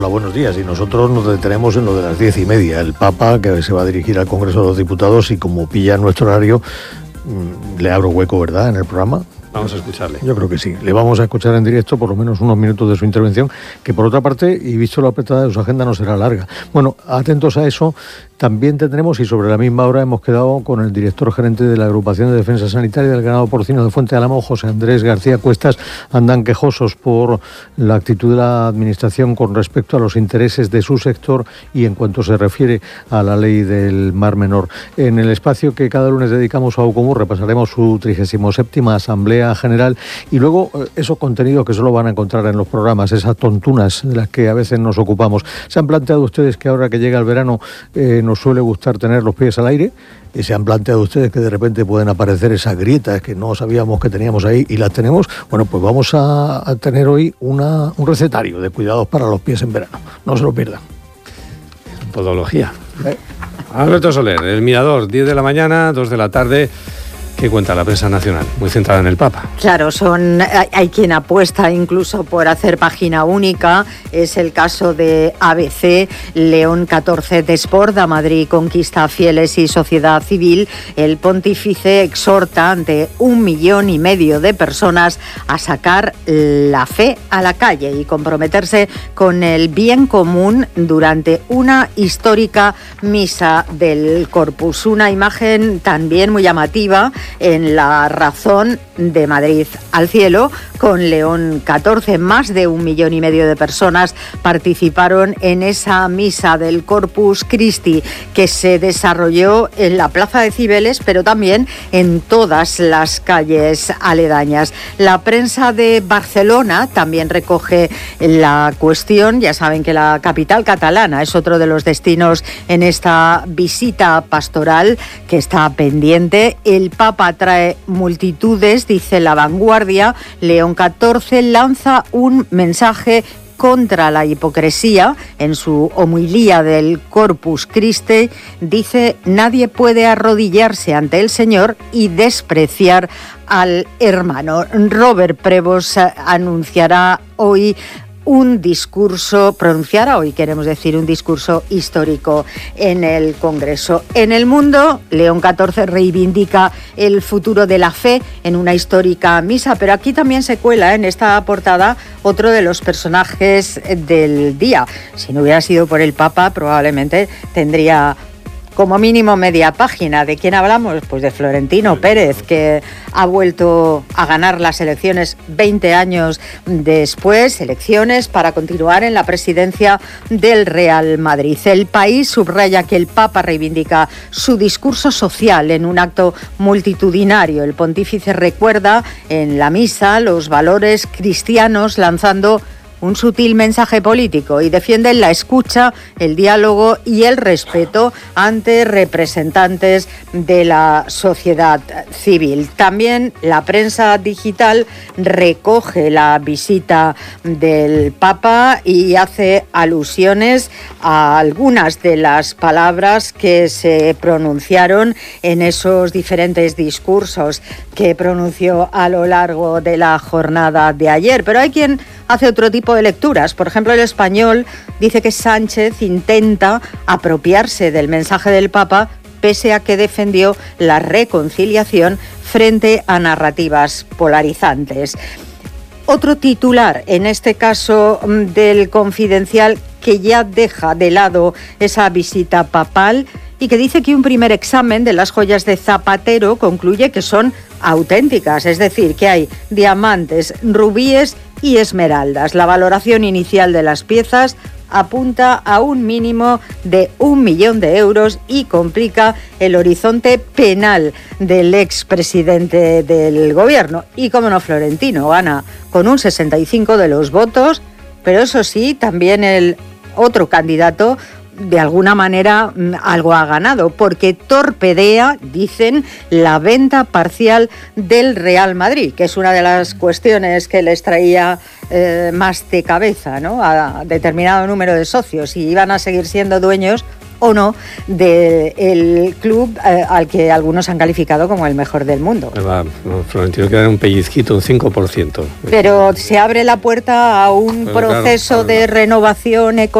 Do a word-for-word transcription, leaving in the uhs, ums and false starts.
Hola, buenos días. Y nosotros nos detenemos en lo de las diez y media. El Papa, que se va a dirigir al Congreso de los Diputados, y como pilla nuestro horario, mmm, le abro hueco, ¿verdad?, en el programa. Vamos a escucharle. Yo creo que sí. Le vamos a escuchar en directo por lo menos unos minutos de su intervención, que por otra parte, y visto la apretada de su agenda, no será larga. Bueno, atentos a eso. También tendremos, y sobre la misma hora hemos quedado con el director gerente de la Agrupación de Defensa Sanitaria del Ganado Porcino de Fuente de Álamo, José Andrés García Cuestas. Andan quejosos por la actitud de la Administración con respecto a los intereses de su sector y en cuanto se refiere a la ley del Mar Menor. En el espacio que cada lunes dedicamos a Ucomur repasaremos su trigésima séptima Asamblea General y luego esos contenidos que solo van a encontrar en los programas, esas tontunas de las que a veces nos ocupamos. ¿Se han planteado ustedes que ahora que llega el verano eh, nos suele gustar tener los pies al aire? ¿Y se han planteado ustedes que de repente pueden aparecer esas grietas que no sabíamos que teníamos ahí y las tenemos? Bueno, pues vamos a, a tener hoy una, un recetario de cuidados para los pies en verano. No se lo pierdan. Podología. ¿Eh? Alberto Soler, El Mirador, diez de la mañana, dos de la tarde. ¿Qué cuenta la prensa nacional? Muy centrada en el Papa. Claro, son hay, hay quien apuesta incluso por hacer página única. Es el caso de A B C. León catorce desborda Madrid, conquista fieles y sociedad civil. El pontífice exhorta ante un millón y medio de personas a sacar la fe a la calle y comprometerse con el bien común durante una histórica misa del Corpus. Una imagen también muy llamativa en La Razón de Madrid al cielo, con León catorce. Más de un millón y medio de personas participaron en esa misa del Corpus Christi que se desarrolló en la Plaza de Cibeles, pero también en todas las calles aledañas. La prensa de Barcelona también recoge la cuestión. Ya saben que la capital catalana es otro de los destinos en esta visita pastoral que está pendiente. El Papa atrae multitudes, dice La Vanguardia. León catorce lanza un mensaje contra la hipocresía. En su homilía del Corpus Christi dice: nadie puede arrodillarse ante el Señor y despreciar al hermano. Robert Prevost anunciará hoy un discurso, pronunciará hoy, queremos decir, un discurso histórico en el Congreso. En El Mundo, León catorce reivindica el futuro de la fe en una histórica misa, pero aquí también se cuela en esta portada otro de los personajes del día. Si no hubiera sido por el Papa, probablemente tendría como mínimo media página. ¿De quién hablamos? Pues de Florentino Pérez, que ha vuelto a ganar las elecciones veinte años después, elecciones para continuar en la presidencia del Real Madrid. El País subraya que el Papa reivindica su discurso social en un acto multitudinario. El pontífice recuerda en la misa los valores cristianos, lanzando un sutil mensaje político, y defienden la escucha, el diálogo y el respeto ante representantes de la sociedad civil. También la prensa digital recoge la visita del Papa y hace alusiones a algunas de las palabras que se pronunciaron en esos diferentes discursos que pronunció a lo largo de la jornada de ayer. Pero hay quien hace otro tipo de lecturas. Por ejemplo, El Español dice que Sánchez intenta apropiarse del mensaje del Papa pese a que defendió la reconciliación frente a narrativas polarizantes. Otro titular, en este caso del Confidencial, que ya deja de lado esa visita papal y que dice que un primer examen de las joyas de Zapatero concluye que son auténticas, es decir, que hay diamantes, rubíes y esmeraldas. La valoración inicial de las piezas apunta a un mínimo de un millón de euros y complica el horizonte penal del expresidente del gobierno. Y como no, Florentino gana con un sesenta y cinco de los votos, pero eso sí, también el otro candidato de alguna manera algo ha ganado, porque torpedea, dicen, la venta parcial del Real Madrid, que es una de las cuestiones que les traía eh, más de cabeza, ¿no?, a determinado número de socios, y iban a seguir siendo dueños o no del club eh, al que algunos han calificado como el mejor del mundo. Va, no, Florentino quiere dar un pellizquito, un cinco por ciento. Pero se abre la puerta a un Pero proceso claro, claro. de renovación económica